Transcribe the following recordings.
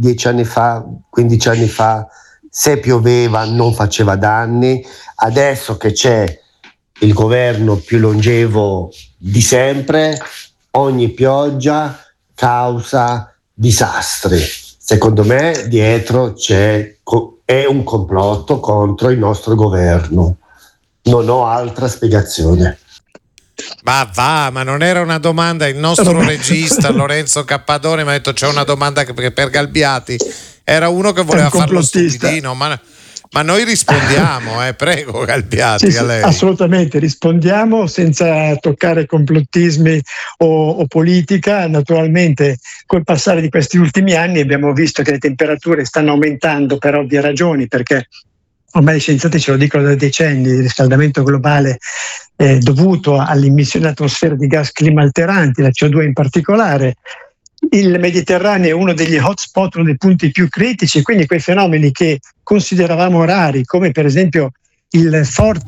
10 anni fa, 15 anni fa, se pioveva non faceva danni. Adesso che c'è il governo più longevo di sempre, ogni pioggia causa disastri. Secondo me dietro è un complotto contro il nostro governo. Non ho altra spiegazione. Ma non era una domanda. Il nostro regista Lorenzo Cappadone mi ha detto: c'è una domanda per Galbiati. Era uno che voleva fare lo stupidino, ma noi rispondiamo, prego Galbiati. Sì, a lei. Assolutamente, rispondiamo senza toccare complottismi o politica. Naturalmente col passare di questi ultimi anni abbiamo visto che le temperature stanno aumentando per ovvie ragioni, perché ormai gli scienziati ce lo dicono da decenni: il riscaldamento globale è dovuto all'immissione all'atmosfera di gas climalteranti, la CO2 in particolare. Il Mediterraneo è uno degli hotspot, uno dei punti più critici, quindi quei fenomeni che consideravamo rari, come per esempio le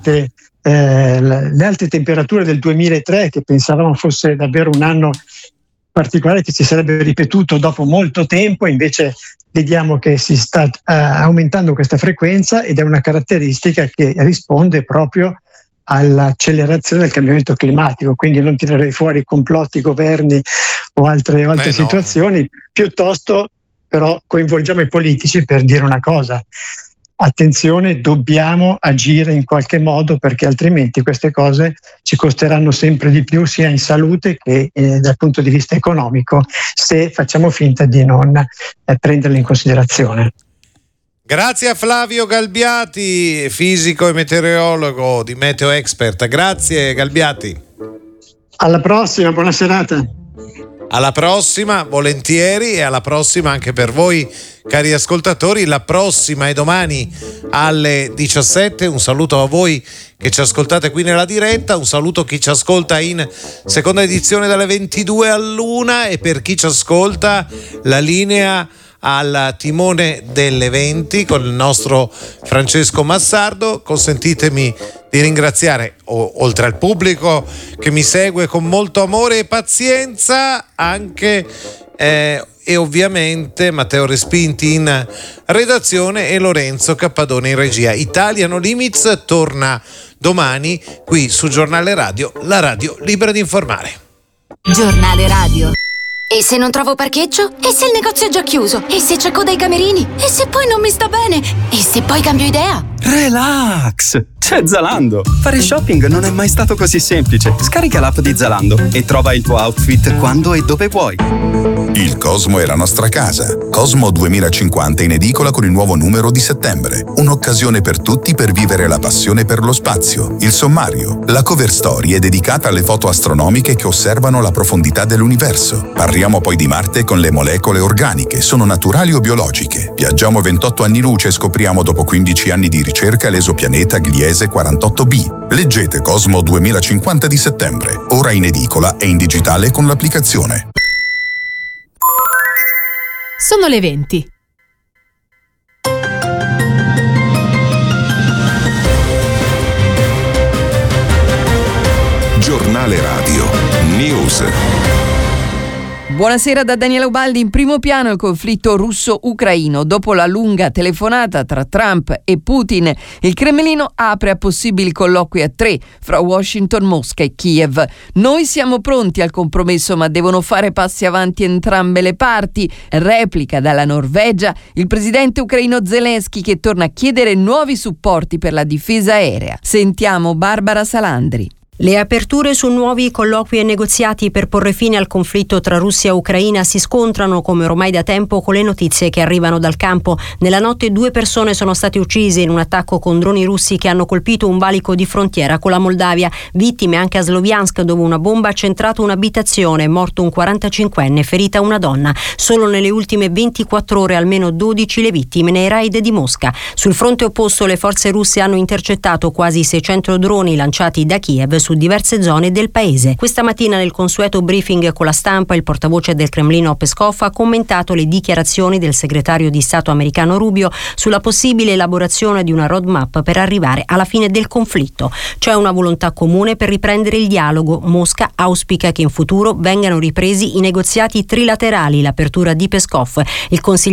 alte temperature del 2003, che pensavamo fosse davvero un anno particolare che si sarebbe ripetuto dopo molto tempo, invece vediamo che si sta aumentando questa frequenza, ed è una caratteristica che risponde proprio all'accelerazione del cambiamento climatico. Quindi non tirerei fuori complotti, governi o altre situazioni, no. Piuttosto però coinvolgiamo i politici per dire una cosa: attenzione, dobbiamo agire in qualche modo, perché altrimenti queste cose ci costeranno sempre di più, sia in salute che dal punto di vista economico, se facciamo finta di non prenderle in considerazione. Grazie a Flavio Galbiati, fisico e meteorologo di Meteo Expert. Grazie Galbiati. Alla prossima, buona serata. Alla prossima, volentieri, e alla prossima anche per voi, cari ascoltatori. La prossima è domani alle 17. Un saluto a voi che ci ascoltate qui nella diretta, un saluto a chi ci ascolta in seconda edizione dalle 22 all'1, e per chi ci ascolta la linea al timone delle 20 con il nostro Francesco Massardo. Consentitemi di ringraziare, oltre al pubblico che mi segue con molto amore e pazienza, anche e ovviamente Matteo Respinti in redazione e Lorenzo Cappadone in regia. Italia No Limits torna domani qui su Giornale Radio, la radio libera di informare. Giornale Radio. E se non trovo parcheggio? E se il negozio è già chiuso? E se c'è coda ai camerini? E se poi non mi sta bene? E se poi cambio idea? Relax! C'è Zalando! Fare shopping non è mai stato così semplice. Scarica l'app di Zalando e trova il tuo outfit quando e dove vuoi. Il Cosmo è la nostra casa. Cosmo 2050 in edicola con il nuovo numero di settembre. Un'occasione per tutti per vivere la passione per lo spazio. Il sommario. La cover story è dedicata alle foto astronomiche che osservano la profondità dell'universo. Parliamo poi di Marte con le molecole organiche. Sono naturali o biologiche? Viaggiamo 28 anni luce e scopriamo dopo 15 anni di ricerca l'esopianeta Gliese 48b. Leggete Cosmo 2050 di settembre. Ora in edicola e in digitale con l'applicazione. Sono le 20. Giornale Radio News. Buonasera da Daniela Ubaldi. In primo piano il conflitto russo-ucraino. Dopo la lunga telefonata tra Trump e Putin, il Cremlino apre a possibili colloqui a 3 fra Washington, Mosca e Kiev. Noi siamo pronti al compromesso, ma devono fare passi avanti entrambe le parti. Replica dalla Norvegia il presidente ucraino Zelensky, che torna a chiedere nuovi supporti per la difesa aerea. Sentiamo Barbara Salandri. Le aperture su nuovi colloqui e negoziati per porre fine al conflitto tra Russia e Ucraina si scontrano, come ormai da tempo, con le notizie che arrivano dal campo. Nella notte 2 persone sono state uccise in un attacco con droni russi che hanno colpito un valico di frontiera con la Moldavia. Vittime anche a Sloviansk, dove una bomba ha centrato un'abitazione, morto un 45enne, ferita una donna. Solo nelle ultime 24 ore almeno 12 le vittime nei raid di Mosca. Sul fronte opposto le forze russe hanno intercettato quasi 600 droni lanciati da Kiev su diverse zone del paese. Questa mattina nel consueto briefing con la stampa il portavoce del Cremlino Peskov ha commentato le dichiarazioni del segretario di Stato americano Rubio sulla possibile elaborazione di una roadmap per arrivare alla fine del conflitto. C'è una volontà comune per riprendere il dialogo. Mosca auspica che in futuro vengano ripresi i negoziati trilaterali, l'apertura di Peskov. Il consigliere